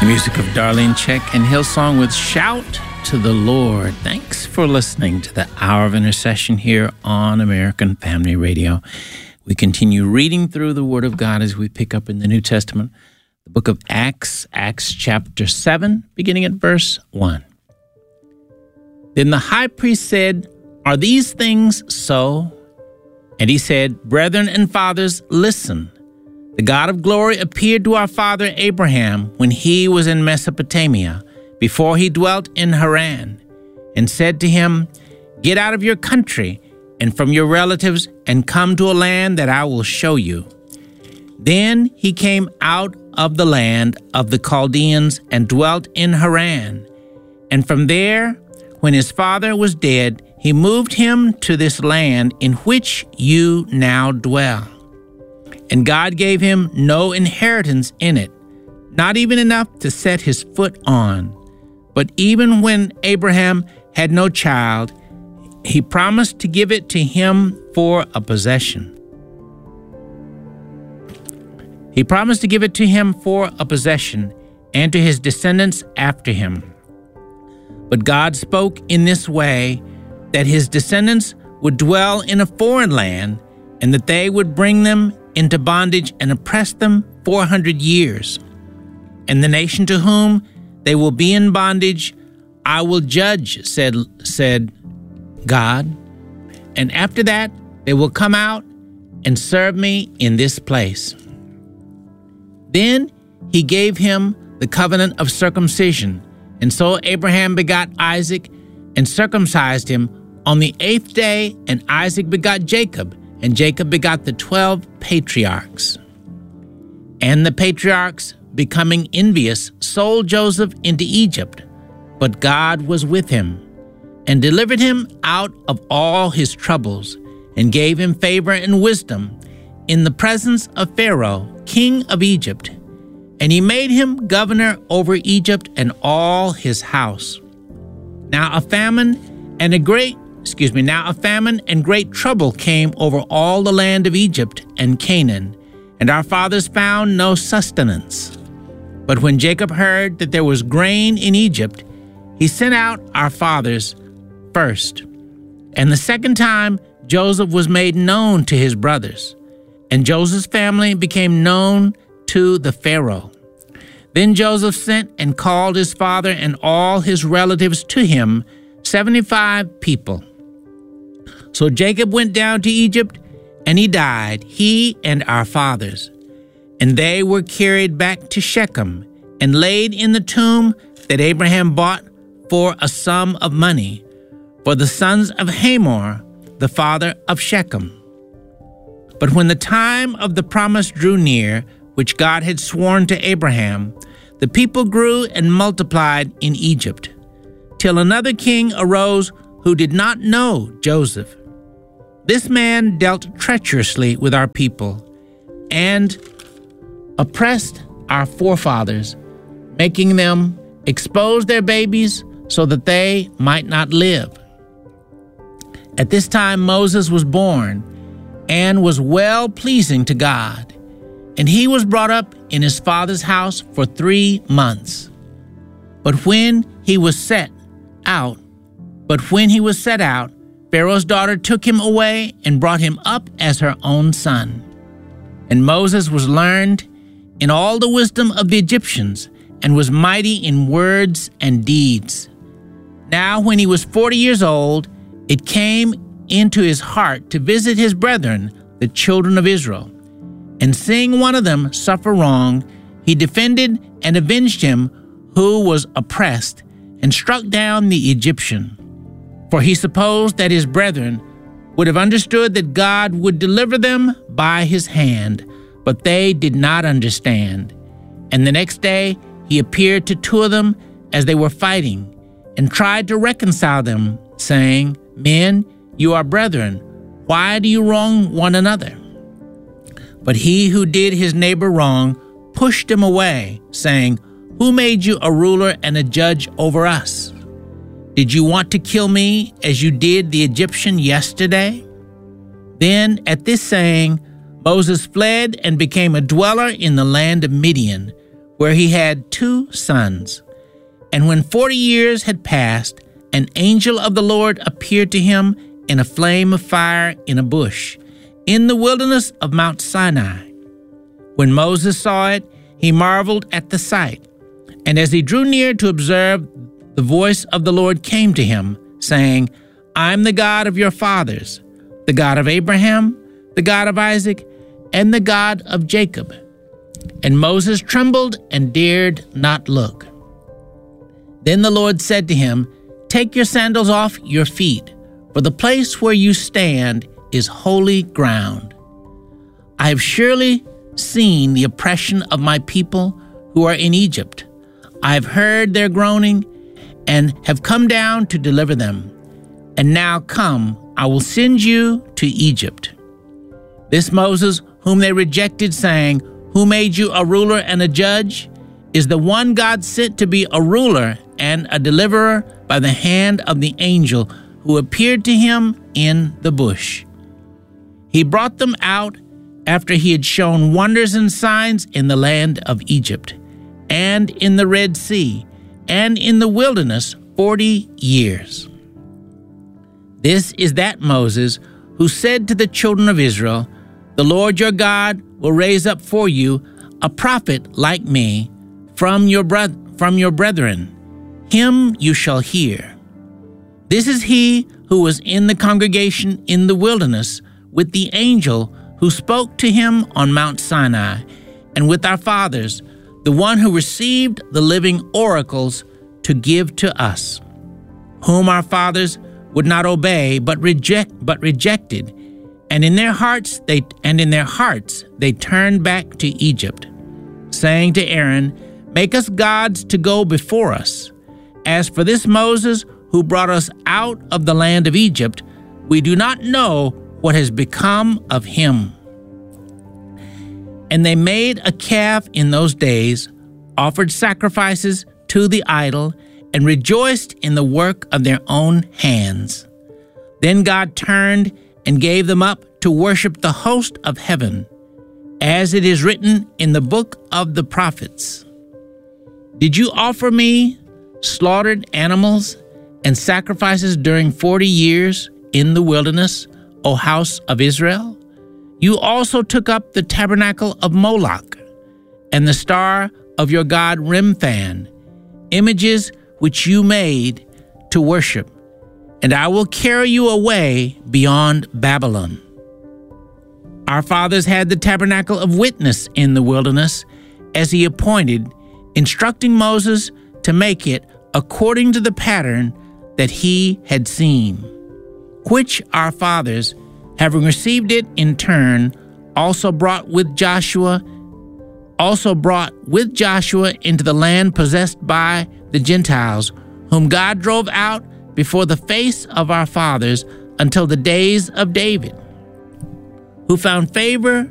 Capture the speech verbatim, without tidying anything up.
The music of Darlene Check and Hillsong with Shout to the Lord. Thanks for listening to the Hour of Intercession here on American Family Radio. We continue reading through the Word of God as we pick up in the New Testament, the book of Acts, Acts chapter seven, beginning at verse one. Then the high priest said, "Are these things so?" And he said, "Brethren and fathers, listen. The God of glory appeared to our father Abraham when he was in Mesopotamia, before he dwelt in Haran, and said to him, 'Get out of your country and from your relatives and come to a land that I will show you.' Then he came out of the land of the Chaldeans and dwelt in Haran. And from there, when his father was dead, he moved him to this land in which you now dwell. And God gave him no inheritance in it, not even enough to set his foot on. But even when Abraham had no child, he promised to give it to him for a possession. He promised to give it to him for a possession, and to his descendants after him. But God spoke in this way, that his descendants would dwell in a foreign land, and that they would bring them into bondage and oppress them four hundred years. And the nation to whom they will be in bondage, I will judge, said, said God. And after that, they will come out and serve me in this place." Then he gave him the covenant of circumcision. And so Abraham begot Isaac and circumcised him on the eighth day, and Isaac begot Jacob, and Jacob begot the twelve patriarchs. And the patriarchs, becoming envious, sold Joseph into Egypt. But God was with him, and delivered him out of all his troubles, and gave him favor and wisdom in the presence of Pharaoh, king of Egypt. And he made him governor over Egypt and all his house. Now a famine and a great Excuse me, now a famine and great trouble came over all the land of Egypt and Canaan, and our fathers found no sustenance. But when Jacob heard that there was grain in Egypt, he sent out our fathers first. And the second time Joseph was made known to his brothers, and Joseph's family became known to the Pharaoh. Then Joseph sent and called his father and all his relatives to him, seventy-five people. So Jacob went down to Egypt, and he died, he and our fathers. And they were carried back to Shechem, and laid in the tomb that Abraham bought for a sum of money, for the sons of Hamor, the father of Shechem. But when the time of the promise drew near, which God had sworn to Abraham, the people grew and multiplied in Egypt, till another king arose who did not know Joseph. This man dealt treacherously with our people and oppressed our forefathers, making them expose their babies so that they might not live. At this time Moses was born and was well pleasing to God, and he was brought up in his father's house for three months. But when he was set out, but when he was set out, Pharaoh's daughter took him away and brought him up as her own son. And Moses was learned in all the wisdom of the Egyptians, and was mighty in words and deeds. Now when he was forty years old, it came into his heart to visit his brethren, the children of Israel. And seeing one of them suffer wrong, he defended and avenged him who was oppressed, and struck down the Egyptian. For he supposed that his brethren would have understood that God would deliver them by his hand, but they did not understand. And the next day he appeared to two of them as they were fighting, and tried to reconcile them, saying, "Men, you are brethren. Why do you wrong one another?" But he who did his neighbor wrong pushed him away, saying, "Who made you a ruler and a judge over us? Did you want to kill me as you did the Egyptian yesterday?" Then at this saying, Moses fled and became a dweller in the land of Midian, where he had two sons. And when forty years had passed, an angel of the Lord appeared to him in a flame of fire in a bush, in the wilderness of Mount Sinai. When Moses saw it, he marveled at the sight. And as he drew near to observe, the voice of the Lord came to him, saying, I am the God of your fathers, the God of Abraham, the God of Isaac, and the God of Jacob. And Moses trembled and dared not look. Then the Lord said to him, Take your sandals off your feet, for the place where you stand is holy ground. I have surely seen the oppression of my people who are in Egypt. I have heard their groaning and have come down to deliver them. And now come, I will send you to Egypt. This Moses, whom they rejected, saying, Who made you a ruler and a judge? Is the one God sent to be a ruler and a deliverer by the hand of the angel who appeared to him in the bush. He brought them out after he had shown wonders and signs in the land of Egypt, and in the Red Sea, and in the wilderness forty years. This is that Moses who said to the children of Israel, The Lord your God will raise up for you a prophet like me from your bro- from your brethren. Him you shall hear. This is he who was in the congregation in the wilderness with the angel who spoke to him on Mount Sinai, and with our fathers, the one who received the living oracles to give to us, whom our fathers would not obey, but reject, but rejected, and in their hearts they and in their hearts they turned back to Egypt, saying to Aaron, Make us gods to go before us. As for this Moses who brought us out of the land of Egypt, we do not know what has become of him. And they made a calf in those days, offered sacrifices to the idol, and rejoiced in the work of their own hands. Then God turned and gave them up to worship the host of heaven, as it is written in the book of the prophets. Did you offer me slaughtered animals and sacrifices during forty years in the wilderness, O house of Israel? You also took up the tabernacle of Moloch and the star of your god Remphan, images which you made to worship, and I will carry you away beyond Babylon. Our fathers had the tabernacle of witness in the wilderness, as he appointed, instructing Moses to make it according to the pattern that he had seen, which our fathers, having received it in turn, also brought with Joshua, also brought with Joshua into the land possessed by the Gentiles, whom God drove out before the face of our fathers until the days of David, who found favor